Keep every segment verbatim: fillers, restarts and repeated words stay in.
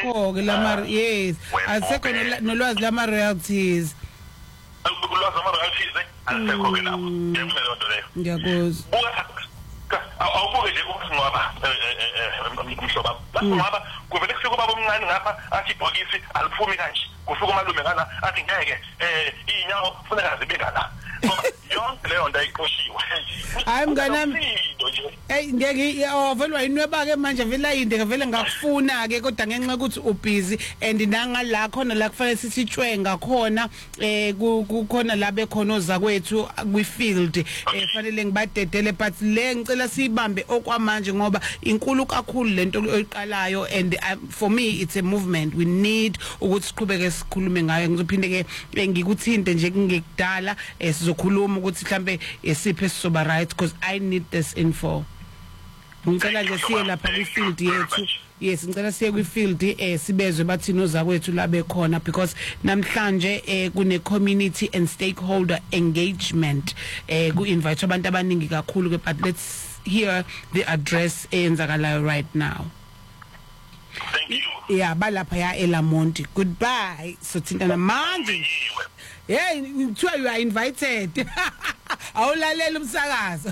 alisekho ke lama yes alisekho nolwazi lama royalties ulwazi lama royalties alisekho ke lapho ngiyamela lento leyo ngiyakuzwa awubuke nje ukusingaba umhlobo basingaba kuvele kufika ubaba omncane ngapha athi ibhokisi aliphumi kanje kufika umalume ngana athi ngeke eh inyawo kufuneka zibe ngala ngoba yonke leyo nto ayiqoshiwe hayi mnganami hey ngeke ovelwa inweba ke manje vele ayinde ke vele ngakufuna ke kodwa ngenxa ukuthi ubusy and nanga la khona la kufanele sisitshwe ngakhona eh kukhona la bekhona ozakwethu kwi field efanele ngibadedele but le ngicela siyibambe okwamanje ngoba inkulu kakhulu lento oyiqalayo and for me it's a movement we need ukuthi siqhubeke sikhulume ngayo ngizophinde ke ngikuthinte nje ngekudala sizokhuluma ukuthi mhlambe esiphe sizoba right because I need this info. Ngicela nje siye lapha kwi field yethu. Yes, ngicela siye kwi field eh sibezwe bathini ozakwethu labe khona because namhlanje eh kune community and stakeholder engagement eh ku invite abantu abaningi kakhulu ke but let's hear the address eyenzakalayo right now. Thank you. Yeah, balapha ya eLamonti. Goodbye. So thintana manje. Hey, you are invited. Awulalela umsakazo.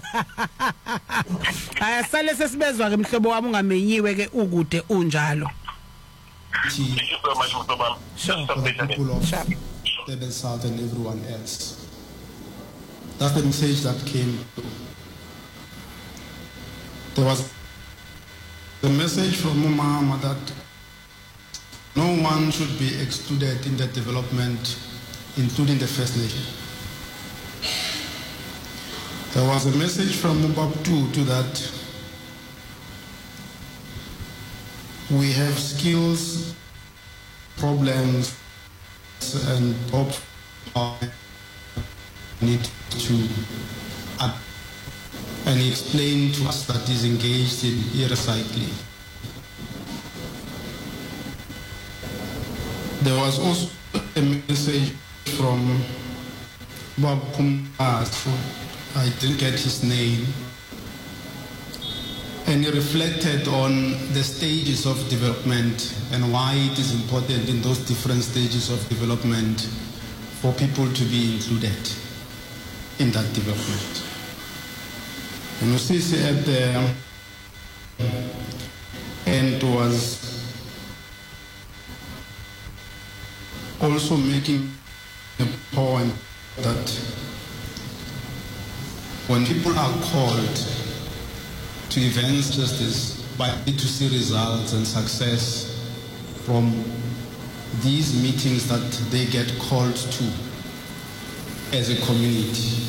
Ayasale sesibezwa ke mhlobo wami ungamenyiwe ke ukude unjalo. Thank you so much Mtobam. Sure. For the people of Durban South and everyone else. That's the message that came through. There was the message from Mama that no one should be excluded in the development, including the First Nation. There was a message from Mubab too to that we have skills, problems, and hope need to add. And he explained to us that he's engaged in e-recycling. There was also a message from Bob Kumpas, I didn't get his name, and he reflected on the stages of development and why it is important in those different stages of development for people to be included in that development. And you see at the end was also making a point that when people are called to events just as by to see results and success from these meetings that they get called to as a community.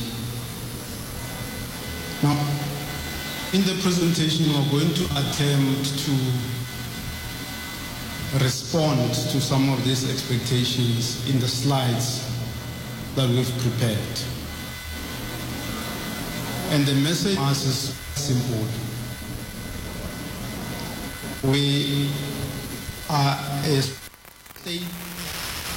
Now, in the presentation, we're going to attempt to respond to some of these expectations in the slides that we've prepared. And the message is simple. We are a state